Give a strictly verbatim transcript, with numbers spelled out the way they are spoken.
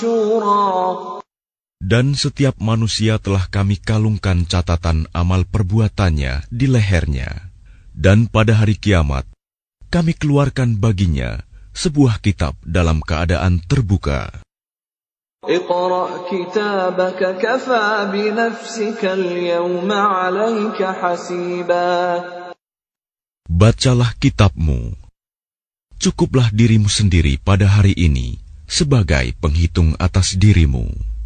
Dan setiap manusia telah kami kalungkan catatan amal perbuatannya di lehernya. Dan pada hari kiamat, kami keluarkan baginya sebuah kitab dalam keadaan terbuka. Iqra' kitabaka kafa binafsika al-yawma 'alayka hasiba. Bacalah kitabmu. Cukuplah dirimu sendiri pada hari ini sebagai penghitung atas dirimu.